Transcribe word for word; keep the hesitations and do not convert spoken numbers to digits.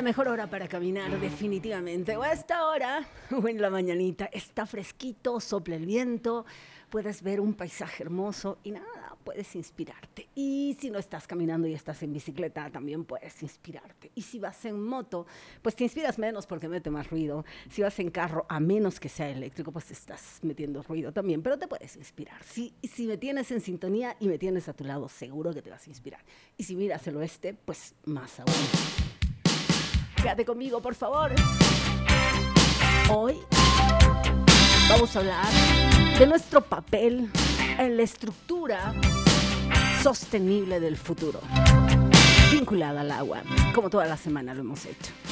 mejor hora para caminar, definitivamente. O a esta hora, o en la mañanita, está fresquito, sopla el viento, puedes ver un paisaje hermoso y nada, puedes inspirarte. Y si no estás caminando y estás en bicicleta, también puedes inspirarte. Y si vas en moto, pues te inspiras menos porque mete más ruido. Si vas en carro, a menos que sea eléctrico, pues estás metiendo ruido también, pero te puedes inspirar. Si, si me tienes en sintonía y me tienes a tu lado, seguro que te vas a inspirar. Y si miras el oeste, pues más aún. Quédate conmigo, por favor. Hoy vamos a hablar de nuestro papel en la estructura sostenible del futuro, vinculada al agua, como toda la semana lo hemos hecho.